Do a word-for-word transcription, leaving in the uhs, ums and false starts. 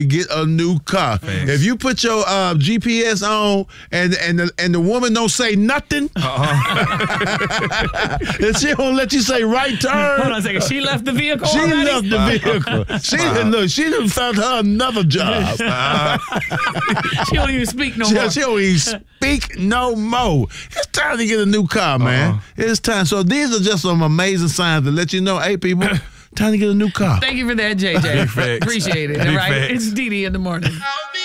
get a new car. Thanks. If you put your uh, G P S on and and the, and the woman don't say nothing, uh-uh. and she don't let you say right turn. Hold on a second. She left the vehicle. She already? left the vehicle. She didn't look. She done found her another job. Uh, she don't even speak no she, more. She don't even speak no more. It's time to get a new car, man. Uh-huh. It's time. So these are just some amazing signs to let you know, hey, people, time to get a new car. Thank you for that, J J. Appreciate it. All right, it's Dee Dee in the morning.